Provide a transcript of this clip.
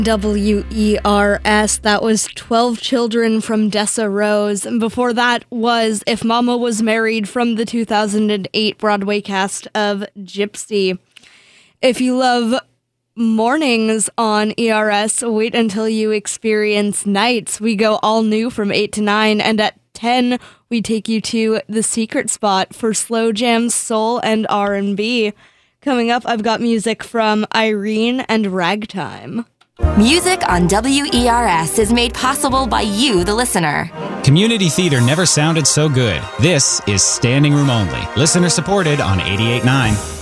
WERS. That was 12 Children from Dessa Rose. And before that was If Mama Was Married from the 2008 Broadway cast of Gypsy. If you love mornings on ERS, wait until you experience nights. We go all new from 8 to 9, and at 10, we take you to The Secret Spot for slow jams, soul, and R&B. Coming up, I've got music from Irene and Ragtime. Music on WERS is made possible by you, the listener. Community theater never sounded so good. This is Standing Room Only, listener supported on 88.9.